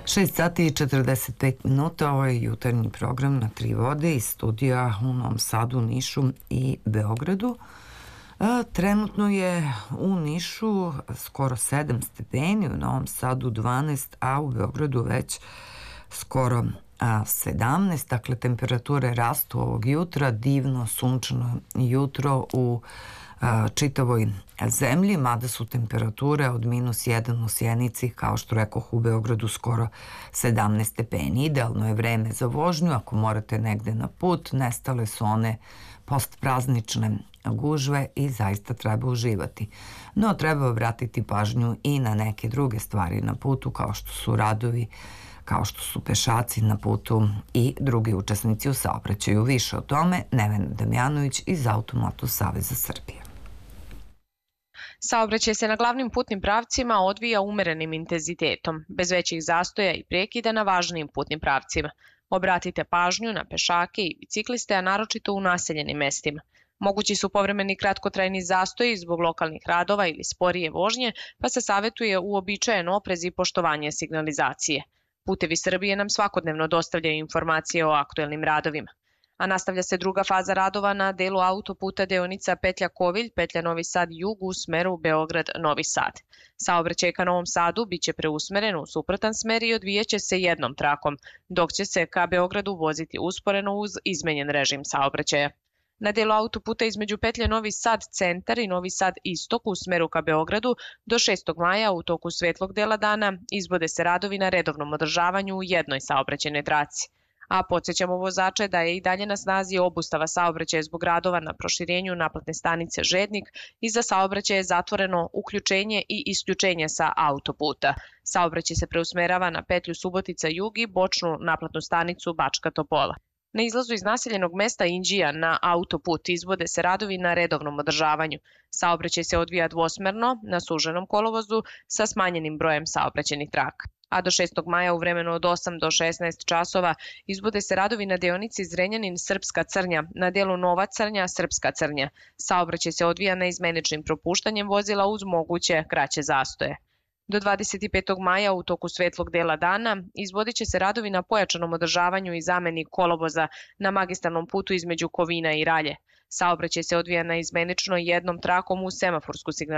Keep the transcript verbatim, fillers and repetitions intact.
šest sati i četrdeset pet minuta, ovo je jutarnji program na Tri vode iz studija u Novom Sadu, Nišu i Beogradu. Trenutno je u Nišu skoro sedam stepeni, u Novom Sadu dvanaest, a u Beogradu već skoro sedamnaest. Dakle, temperature rastu ovog jutra, divno sunčano jutro u čitavoj zemlji, mada su temperature od minus jedan u Sjenici, kao što rekoh, u Beogradu skoro sedamnaest stepeni. Idealno je vreme za vožnju, ako morate negde na put, nestale su one postpraznične gužve i zaista treba uživati. No, treba obratiti pažnju i na neke druge stvari na putu, kao što su radovi, kao što su pešaci na putu i drugi učesnici u saobraćaju. Više o tome Nevena Damjanović iz Automoto Saveza Srbije. Saobraćaj se na glavnim putnim pravcima odvija umerenim intenzitetom, bez većih zastoja i prekida na važnijim putnim pravcima. Obratite pažnju na pešake i bicikliste, a naročito u naseljenim mestima. Mogući su povremeni kratkotrajni zastoji zbog lokalnih radova ili sporije vožnje, pa se savetuje uobičajen oprez i poštovanje signalizacije. Putevi Srbije nam svakodnevno dostavljaju informacije o aktuelnim radovima. A nastavlja se druga faza radova na delu autoputa deonica petlja Kovilj, petlja Novi Sad jug u smeru Beograd-Novi Sad. Saobraćaj ka Novom Sadu biće preusmeren u suprotan smer i odvijaće se jednom trakom, dok će se ka Beogradu voziti usporeno uz izmenjen režim saobraćaja. Na delu autoputa između petlje Novi Sad centar i Novi Sad istok u smeru ka Beogradu do šestog maja u toku svetlog dela dana izvode se radovi na redovnom održavanju u jednoj saobraćajnoj traci. A podsjećamo vozače da je i dalje na snazi obustava saobraćaja zbog radova na proširenju naplatne stanice Žednik i za saobraćaj je zatvoreno uključenje i isključenje sa autoputa. Saobraćaj se preusmerava na petlju Subotica jug i bočnu naplatnu stanicu Bačka Topola. Na izlazu iz naseljenog mesta Inđija na autoput izvode se radovi na redovnom održavanju. Saobraćaj se odvija dvosmerno na suženom kolovozu sa smanjenim brojem saobraćajnih traka. A do šestog maja u vremenu od osam do šesnaest časova izvode se radovi na deonici Zrenjanin-Srpska Crnja, na delu Nova Crnja-Srpska Crnja. Saobraćaj se odvija neizmeničnim propuštanjem vozila uz moguće kraće zastoje. Do dvadeset petog maja u toku svetlog dela dana izvodit će se radovi na pojačanom održavanju i zameni kolovoza na magistralnom putu između Kovina i Ralje. Saobraćaj se odvija neizmenično jednom trakom uz semaforsku signalizaciju.